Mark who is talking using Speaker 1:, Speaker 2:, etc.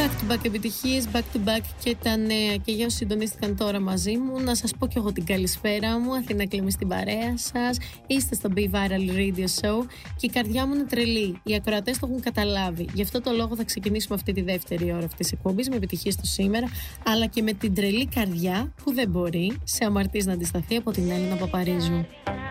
Speaker 1: Back to back επιτυχίες, back to back και τα νέα. Και για όσοι συντονίστηκαν τώρα μαζί μου, να σας πω κι εγώ την καλησπέρα μου. Αθήνα Κλεμή στην παρέα σας. Είστε στο Be Viral Radio Show και η καρδιά μου είναι τρελή. Οι ακροατές το έχουν καταλάβει. Γι' αυτό το λόγο θα ξεκινήσουμε αυτή τη δεύτερη ώρα αυτής της εκπομπής με επιτυχίες του σήμερα, αλλά και με την τρελή καρδιά που δεν μπορεί σε αμαρτίες να αντισταθεί από την Έλληνα Παπαρίζου.